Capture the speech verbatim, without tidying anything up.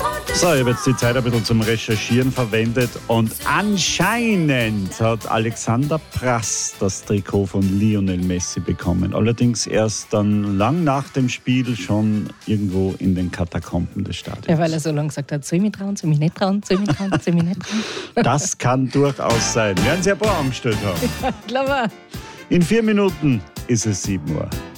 So, ich habe jetzt die Zeit ein bisschen zum Recherchieren verwendet und anscheinend hat Alexander Prass das Trikot von Lionel Messi bekommen. Allerdings erst dann lang nach dem Spiel schon irgendwo in den Katakomben des Stadions. Ja, weil er so lange gesagt hat, soll ich mich trauen, soll ich mich nicht trauen, soll ich mich trauen, soll ich mich nicht trauen. Das kann durchaus sein. Werden Sie ein paar angestellt haben. Ja, klar. In vier Minuten ist es sieben Uhr.